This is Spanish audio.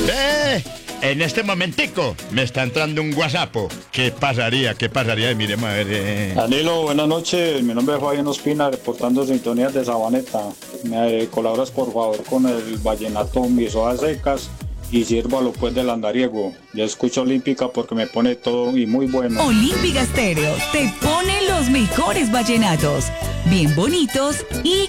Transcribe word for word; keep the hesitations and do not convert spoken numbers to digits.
Eh, en este momentico me está entrando un WhatsApp. ¿Qué pasaría? ¿Qué pasaría? Miremos a ver. Eh. Danilo, buenas noches. Mi nombre es Fabián Ospina, reportando sintonías de Sabaneta. Me eh, colaboras por favor con el vallenato Mis hojas secas y sírvalo pues del andariego. Yo escucho Olímpica porque me pone todo y muy bueno. Olímpica Estéreo te pone los mejores vallenatos, bien bonitos y